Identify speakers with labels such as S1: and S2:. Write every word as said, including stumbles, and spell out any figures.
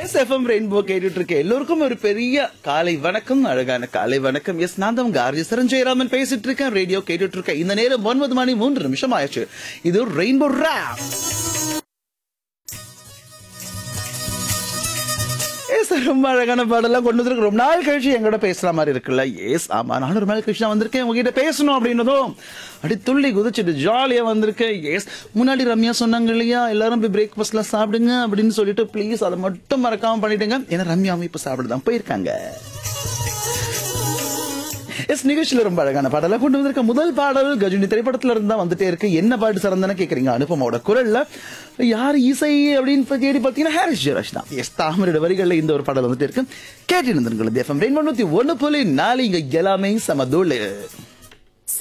S1: FM rainbow கேட்டுட்டு இருக்க எல்லோருக்கும் ஒரு பெரிய காலை வணக்கம், அழகான காலை வணக்கம். எஸ், நான் தான் உங்க ஆர்ஜி சரஞ்சயராமன் பேசிட்டு இருக்கேன். ரேடியோ கேட்டுட்டு இருக்கேன். இந்த நேரம் ஒன்பது மணி மூன்று நிமிஷம் ஆயிடுச்சு. இது ரெயின்போ ராப். எஸ், ரொம்ப அழகான பாடலாம் கொண்டு வந்துருக்கு. ரொம்ப நாள் கழிச்சு எங்கூட பேசுற மாதிரி இருக்குல்ல? எஸ், ஆமா, நானும் ஒரு நாள் கழிச்சு தான் வந்திருக்கேன். உங்ககிட்ட பேசணும் அப்படின்னதும் அப்படி துள்ளி குதிச்சுட்டு ஜாலியா வந்திருக்கேன். எஸ், முன்னாடி ரம்யா சொன்னாங்க இல்லையா, எல்லாரும் போய் பிரேக்ஃபாஸ்ட்ல சாப்பிடுங்க அப்படின்னு சொல்லிட்டு ப்ளீஸ் அதை மட்டும் மறக்காம பண்ணிடுங்க. ஏன்னா ரம்யாவும் இப்ப சாப்பிடுதான் போயிருக்காங்க. எஸ், நிகழ்ச்சியில ரொம்ப அழகான பாடலாம் கொண்டு வந்திருக்க. முதல் பாடல் கஜினி திரைப்படத்துல இருந்தா வந்துட்டே இருக்கு. என்ன பாட்டு சரந்தானே கேக்குறீங்க? அனுபமோட குரல்ல யார் இசை அப்படின்னு தேடி பாத்தீங்கன்னா ஹாரிஸ் ஜெயராஜ் தான். எஸ், தாமரோட வரிகள்ல இந்த ஒரு பாடல் வந்துட்டே இருக்கு. கேட்டு இருந்திருக்கிறது எஃப்எம் ரெயின்போ நூத்தி ஒன்னு புள்ளி நாலு. இங்க எல்லாமே சமதூள்.